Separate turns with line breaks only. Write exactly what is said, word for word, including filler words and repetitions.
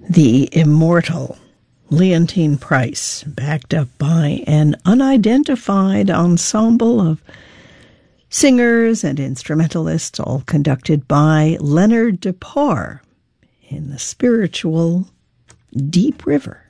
The immortal Leontyne Price, backed up by an unidentified ensemble of singers and instrumentalists, all conducted by Leonard Depar in the spiritual Deep River.